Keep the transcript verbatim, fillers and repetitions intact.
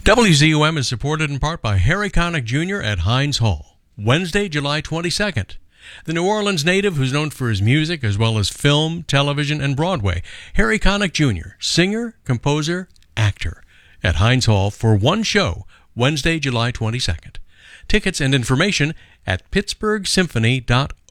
W Z U M is supported in part by Harry Connick Junior at Heinz Hall. Wednesday, July twenty-second. The New Orleans native, who's known for his music as well as film, television, and Broadway, Harry Connick Junior, singer, composer, actor, at Heinz Hall for one show, Wednesday, July twenty-second. Tickets and information at pittsburgh symphony dot